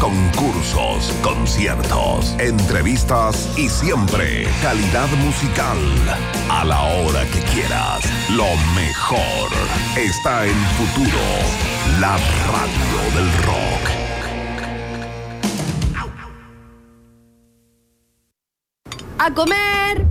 concursos, conciertos, entrevistas y siempre calidad musical. A la hora que quieras, lo mejor está en Futuro, la radio del rock. ¡A comer!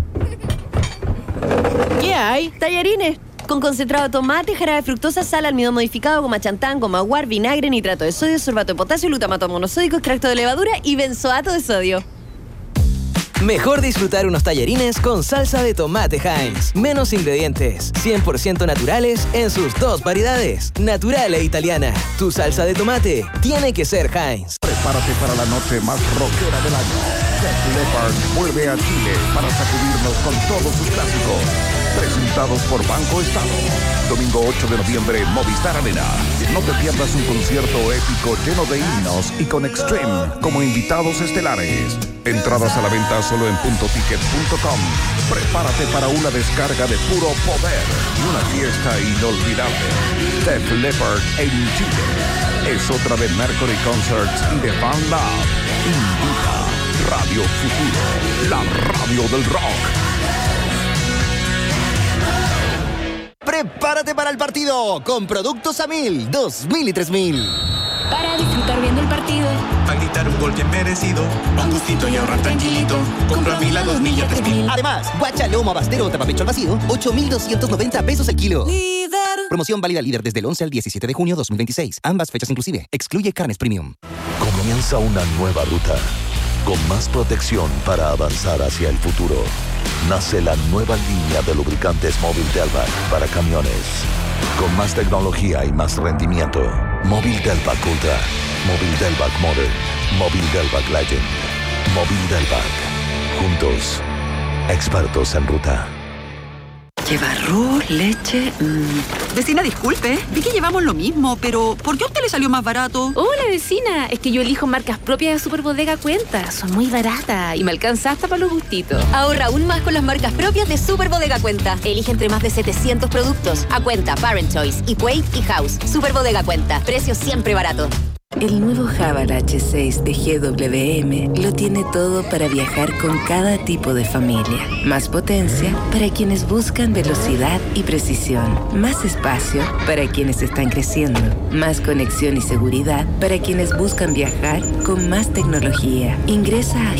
¿Qué hay? Tallarines. Con concentrado de tomate, jarabe de fructosa, sal, almidón modificado, goma chantán, goma guar, vinagre, nitrato de sodio, sorbato de potasio, glutamato monosódico, extracto de levadura y benzoato de sodio. Mejor disfrutar unos tallarines con salsa de tomate Heinz. Menos ingredientes, 100% naturales en sus dos variedades, natural e italiana. Tu salsa de tomate tiene que ser Heinz. Prepárate para la noche más rockera del año. Def Leppard vuelve a Chile para sacudirnos con todos sus clásicos. Presentados por Banco Estado. Domingo 8 de noviembre, Movistar Arena. No te pierdas un concierto épico lleno de himnos y con Extreme como invitados estelares. Entradas a la venta solo en puntoticket.com. Prepárate para una descarga de puro poder y una fiesta inolvidable. Def Leppard en Chile. Es otra de Mercury Concerts y de Fan Lab. Invita Radio Futuro, la radio del rock. Prepárate para el partido con productos a 1000, 2000 y 3000. Para disfrutar viendo el partido, para gritar un gol bien merecido, un gustito y ahorrar tranquilito. Compra 1000 a 2000 a 3000. Además, guacha, lomo, abastero o tapapecho al vacío, 8,290 pesos el kilo. líder. Promoción válida líder desde el 11 al 17 de junio 2026. Ambas fechas inclusive. Excluye carnes premium. Comienza una nueva ruta con más protección para avanzar hacia el futuro. Nace la nueva línea de lubricantes Móvil Delvac para camiones. Con más tecnología y más rendimiento. Móvil Delvac Ultra, Móvil Delvac Modern, Móvil Delvac Legend, Móvil Delvac. Juntos, expertos en ruta. Lleva arroz, leche... Vecina, disculpe, vi que llevamos lo mismo, pero ¿por qué a usted le salió más barato? Hola, vecina. Es que yo elijo marcas propias de Superbodega Cuenta. Son muy baratas y me alcanza hasta para los gustitos. Ahorra aún más con las marcas propias de Superbodega Cuenta. Elige entre más de 700 productos. A Cuenta, Parent Choice, Equate y House. Superbodega Cuenta. Precio siempre barato. El nuevo Haval H6 de GWM lo tiene todo para viajar con cada tipo de familia. Más potencia para quienes buscan velocidad y precisión. Más espacio para quienes están creciendo. Más conexión y seguridad para quienes buscan viajar con más tecnología. Ingresa a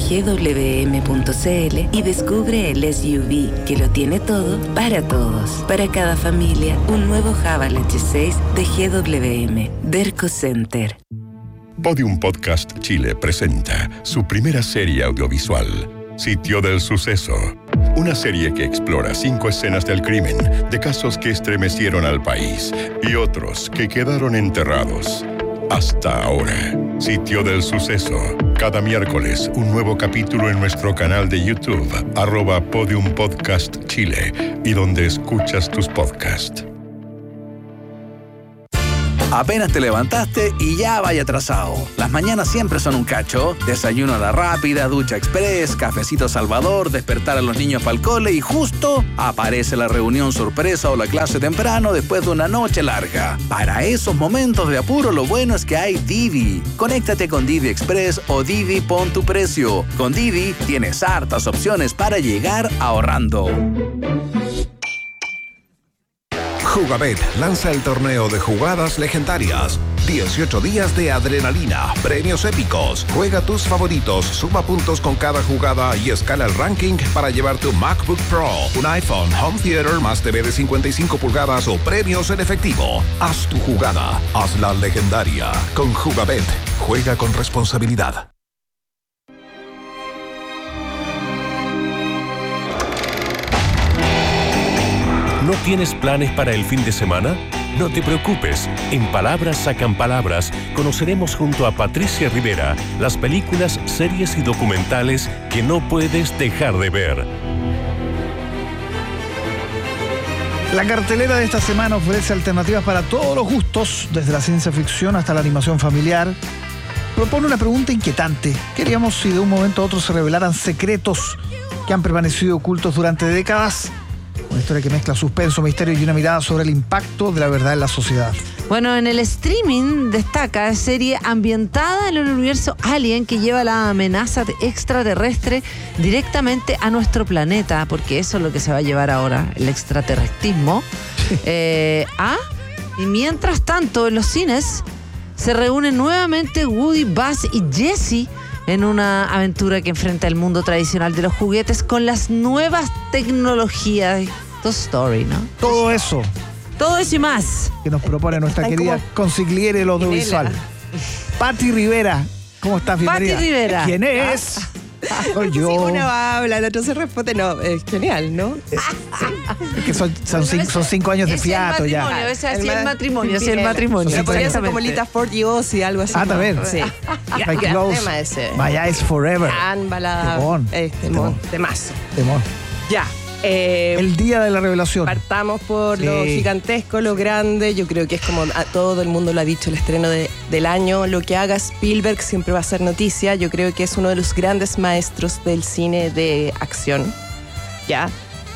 gwm.cl y descubre el SUV que lo tiene todo para todos. Para cada familia, un nuevo Haval H6 de GWM. Derco Center. Podium Podcast Chile presenta su primera serie audiovisual, Sitio del Suceso. Una serie que explora 5 escenas del crimen, de casos que estremecieron al país y otros que quedaron enterrados. Hasta ahora, Sitio del Suceso. Cada miércoles, un nuevo capítulo en nuestro canal de YouTube, @Podium Podcast Chile, y donde escuchas tus podcasts. Apenas te levantaste y ya vaya atrasado. Las mañanas siempre son un cacho. Desayuno a la rápida, ducha express, cafecito Salvador, despertar a los niños para el cole y justo aparece la reunión sorpresa o la clase temprano después de una noche larga. Para esos momentos de apuro, lo bueno es que hay Didi. Conéctate con Didi Express o Didi Pon tu Precio. Con Didi tienes hartas opciones para llegar ahorrando. Jugabet lanza el torneo de jugadas legendarias. 18 días de adrenalina, premios épicos. Juega tus favoritos, suma puntos con cada jugada y escala el ranking para llevarte un MacBook Pro, un iPhone, Home Theater más TV de 55 pulgadas o premios en efectivo. Haz tu jugada, hazla legendaria. Con Jugabet, juega con responsabilidad. ¿No tienes planes para el fin de semana? No te preocupes. En Palabras Sacan Palabras conoceremos junto a Patricia Rivera las películas, series y documentales que no puedes dejar de ver. La cartelera de esta semana ofrece alternativas para todos los gustos, desde la ciencia ficción hasta la animación familiar. Propone una pregunta inquietante. ¿Qué haríamos si de un momento a otro se revelaran secretos que han permanecido ocultos durante décadas? Una historia que mezcla suspenso, misterio y una mirada sobre el impacto de la verdad en la sociedad. Bueno, en el streaming destaca serie ambientada en el universo Alien que lleva la amenaza extraterrestre directamente a nuestro planeta, porque eso es lo que se va a llevar ahora, el extraterrestismo. Y mientras tanto, en los cines se reúnen nuevamente Woody, Buzz y Jessie en una aventura que enfrenta el mundo tradicional de los juguetes con las nuevas tecnologías. Toy Story, ¿no? Todo eso y más que nos propone nuestra querida consigliere del audiovisual, Patti Rivera. ¿Cómo estás, bienvenida? Patti Rivera. ¿Quién es? Soy yo. Si uno habla, el otro se responde. No, es genial, ¿no? Es que son 5 años de fiato ya. Ese es el matrimonio. Podría ser como Lita Ford y Ozzy, algo así. También. Sí. My Close, tema ese. My Eyes Forever. Gran balada. Temazo. Ya. El día de la revelación. Partamos por lo gigantesco, lo grande. Yo creo que es como a todo el mundo lo ha dicho, el estreno del año. Lo que haga Spielberg siempre va a ser noticia. Yo creo que es uno de los grandes maestros del cine de acción. ¿Ya?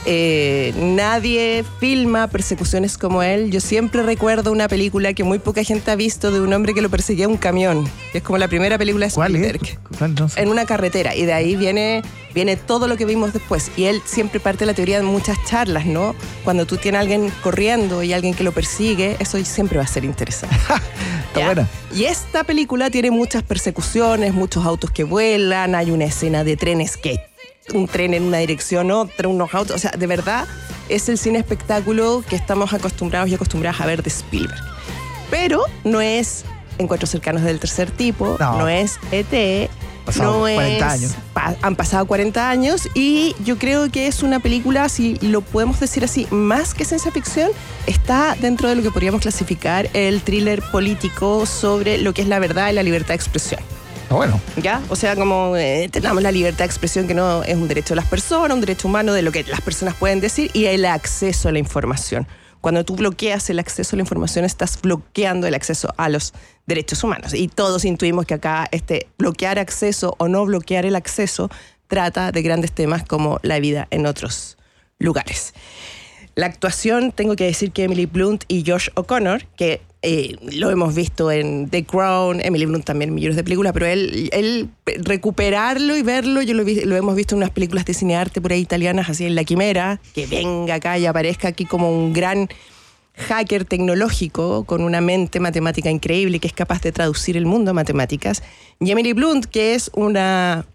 Nadie filma persecuciones como él. Yo siempre recuerdo una película que muy poca gente ha visto de un hombre que lo perseguía un camión, que es como la primera película de Spielberg. ¿Cuál es? En una carretera, y de ahí viene todo lo que vimos después. Y él siempre parte de la teoría de muchas charlas, ¿no? Cuando tú tienes a alguien corriendo y alguien que lo persigue, eso siempre va a ser interesante. Está buena. Y esta película tiene muchas persecuciones, muchos autos que vuelan, hay una escena de trenes un tren en una dirección, otra, unos autos. O sea, de verdad, es el cine espectáculo que estamos acostumbrados y acostumbradas a ver de Spielberg. Pero no es Encuentros cercanos del tercer tipo, no es E.T., pasado 40 años. Han pasado 40 años y yo creo que es una película, si lo podemos decir así, más que ciencia ficción, está dentro de lo que podríamos clasificar el thriller político sobre lo que es la verdad y la libertad de expresión. Bueno. ¿Ya? O sea, como tenemos la libertad de expresión, que no es un derecho de las personas, un derecho humano de lo que las personas pueden decir, y el acceso a la información. Cuando tú bloqueas el acceso a la información, estás bloqueando el acceso a los derechos humanos. Y todos intuimos que acá bloquear acceso o no bloquear el acceso trata de grandes temas como la vida en otros lugares. La actuación, tengo que decir que Emily Blunt y Josh O'Connor, que lo hemos visto en The Crown, Emily Blunt también en millones de películas, pero él recuperarlo y verlo, lo hemos visto en unas películas de cinearte por ahí italianas, así en La Quimera, que venga acá y aparezca aquí como un gran hacker tecnológico con una mente matemática increíble que es capaz de traducir el mundo a matemáticas. Y Emily Blunt, que es una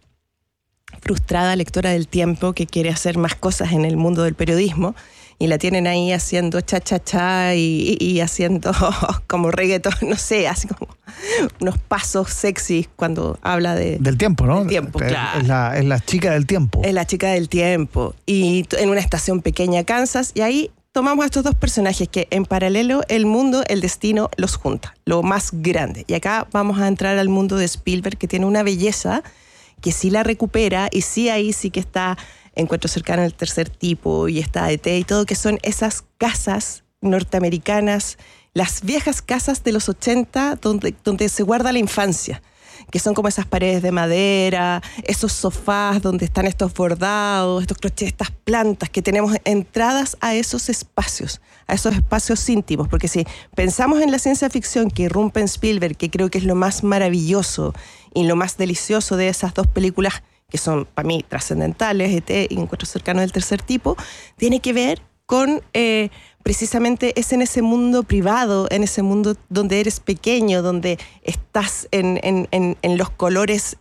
frustrada lectora del tiempo que quiere hacer más cosas en el mundo del periodismo, y la tienen ahí haciendo cha-cha-cha y haciendo como reggaetón, no sé, así como unos pasos sexys cuando habla del tiempo, ¿no? Del tiempo, claro. Es la chica del tiempo. Es la chica del tiempo. Y en una estación pequeña, Kansas, y ahí tomamos a estos dos personajes que en paralelo el mundo, el destino los junta, lo más grande. Y acá vamos a entrar al mundo de Spielberg, que tiene una belleza que sí la recupera, y sí ahí sí que está Encuentros cercanos del tercer tipo y está E.T. y todo, que son esas casas norteamericanas, las viejas casas de los 80 donde se guarda la infancia, que son como esas paredes de madera, esos sofás donde están estos bordados, estos crochets, estas plantas, que tenemos entradas a esos espacios íntimos, porque si pensamos en la ciencia ficción que irrumpe en Spielberg, que creo que es lo más maravilloso y lo más delicioso de esas dos películas, que son para mí trascendentales, E.T. y Encuentros cercanos del tercer tipo, tiene que ver con precisamente es en ese mundo privado, en ese mundo donde eres pequeño, donde estás en los colores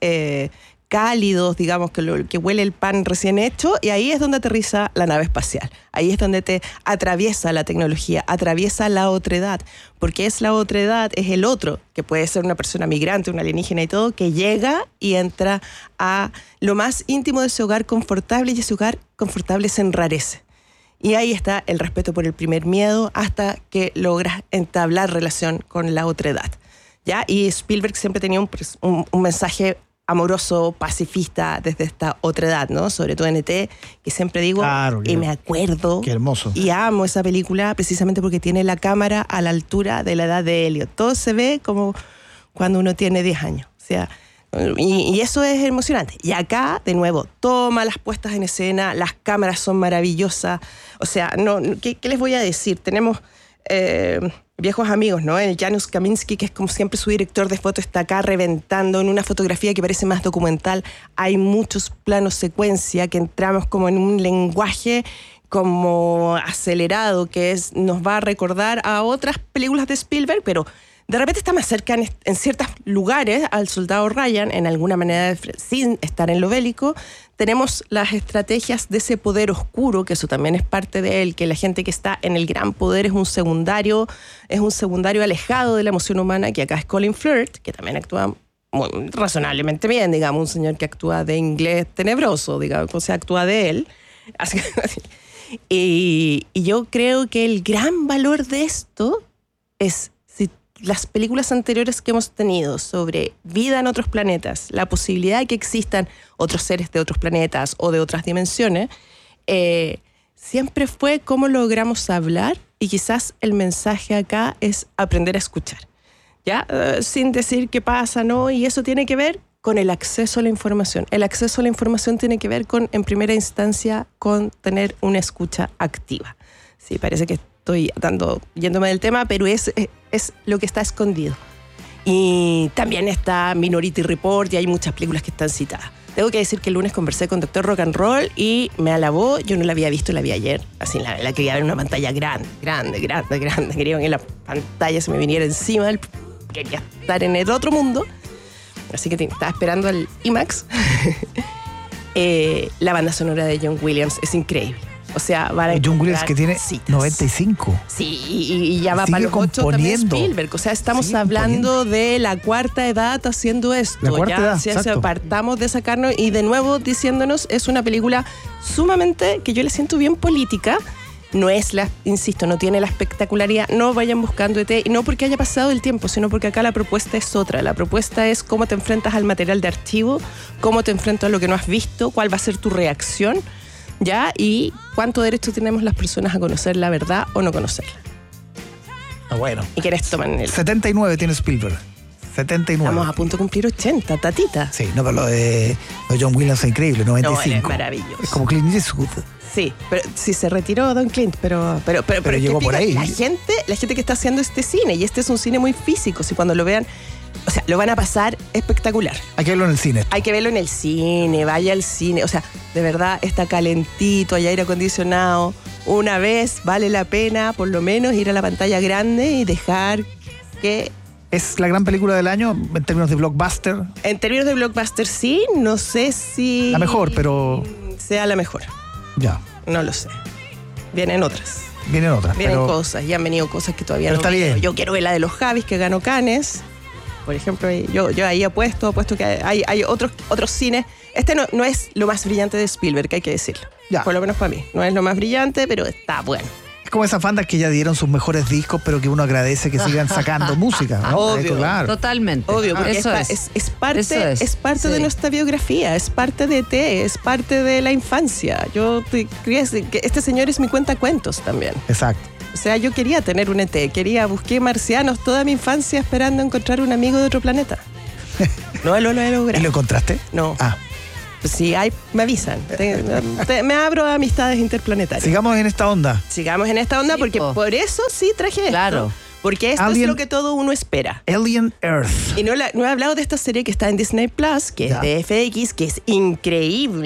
cálidos, digamos, que huele el pan recién hecho, y ahí es donde aterriza la nave espacial. Ahí es donde te atraviesa la tecnología, atraviesa la otredad, porque es la otredad, es el otro, que puede ser una persona migrante, una alienígena y todo, que llega y entra a lo más íntimo de ese hogar confortable, y ese hogar confortable se enrarece. Y ahí está el respeto por el primer miedo hasta que logras entablar relación con la otredad, ¿ya? Y Spielberg siempre tenía un mensaje amoroso, pacifista desde esta otredad, ¿no? Sobre todo en E.T., que siempre digo, claro, y me acuerdo, qué hermoso, y amo esa película precisamente porque tiene la cámara a la altura de la edad de Elliot. Todo se ve como cuando uno tiene 10 años. O sea, y eso es emocionante. Y acá, de nuevo, toma las puestas en escena, las cámaras son maravillosas. O sea, ¿qué les voy a decir? Tenemos viejos amigos, ¿no? El Janusz Kaminski, que es como siempre su director de foto, está acá reventando en una fotografía que parece más documental. Hay muchos planos secuencia que entramos como en un lenguaje como acelerado que nos va a recordar a otras películas de Spielberg, pero de repente está más cerca en ciertos lugares al soldado Ryan, en alguna manera, sin estar en lo bélico. Tenemos las estrategias de ese poder oscuro, que eso también es parte de él, que la gente que está en el gran poder es un secundario alejado de la emoción humana, que acá es Colin Firth, que también actúa muy razonablemente bien, digamos, un señor que actúa de inglés tenebroso, digamos, o sea, actúa de él. Y yo creo que el gran valor de esto es las películas anteriores que hemos tenido sobre vida en otros planetas, la posibilidad de que existan otros seres de otros planetas o de otras dimensiones, siempre fue cómo logramos hablar, y quizás el mensaje acá es aprender a escuchar, ¿ya? Sin decir qué pasa, ¿no? Y eso tiene que ver con el acceso a la información. El acceso a la información tiene que ver con, en primera instancia, con tener una escucha activa. Sí, parece que estoy yéndome del tema, pero es lo que está escondido. Y también está Minority Report y hay muchas películas que están citadas. Tengo que decir que el lunes conversé con Dr. Rock and Roll y me alabó. Yo no la había visto, la vi ayer. Así la quería ver en una pantalla grande. Quería que la pantalla se me viniera encima. Quería estar en el otro mundo. Así que estaba esperando al IMAX. La banda sonora de John Williams es increíble. O sea, van a John Williams, que tiene 95. Sí, y ya va para los 8 también Spielberg. O sea, estamos hablando de la cuarta edad haciendo esto. La cuarta edad, si apartamos de sacarnos y de nuevo diciéndonos, es una película sumamente, que yo le siento bien política. No es insisto, no tiene la espectacularidad. No vayan buscando ET, y no porque haya pasado el tiempo, sino porque acá la propuesta es otra. La propuesta es cómo te enfrentas al material de archivo, cómo te enfrentas a lo que no has visto, cuál va a ser tu reacción, ¿ya? Y cuánto derecho tenemos las personas a conocer la verdad o no conocerla. Bueno. ¿Y quiénes toman el 79 tiene Spielberg. 79. Estamos a punto de cumplir 80, tatita. Sí, no, pero lo de John Williams es increíble, 95. No, es maravilloso. Es como Clint Eastwood. Sí, pero si se retiró Don Clint, pero llegó por ahí. La gente que está haciendo este cine, y este es un cine muy físico, si cuando lo vean, o sea, lo van a pasar espectacular. Hay que verlo en el cine. Hay que verlo en el cine, vaya al cine, o sea, de verdad está calentito, hay aire acondicionado. Una vez vale la pena, por lo menos, ir a la pantalla grande y dejar que... ¿Es la gran película del año en términos de blockbuster? En términos de blockbuster sí, no sé si... La mejor, pero... sea la mejor. Ya. No lo sé. Vienen otras. Vienen cosas, y han venido cosas que todavía no está bien. Yo quiero ver la de los Javis, que ganó Cannes. Por ejemplo, yo ahí apuesto que hay otros cines. Este no es lo más brillante de Spielberg, hay que decirlo. Ya. Por lo menos para mí. No es lo más brillante, pero está bueno. Es como esas bandas que ya dieron sus mejores discos, pero que uno agradece que sigan sacando música, ¿no? Obvio, claro. Totalmente. Obvio, porque eso es parte de nuestra biografía, es parte de ET, es parte de la infancia. Yo creo que este señor es mi cuentacuentos también. Exacto. O sea, yo quería tener un ET, busqué marcianos toda mi infancia esperando encontrar un amigo de otro planeta. No lo he logrado. ¿Y lo encontraste? No. Si hay, me avisan. Me abro a amistades interplanetarias. Sigamos en esta onda. Porque por eso sí traje esto. Porque esto es lo que todo uno espera. Alien Earth. Y no he hablado de esta serie que está en Disney Plus, que es de FX, que es increíble.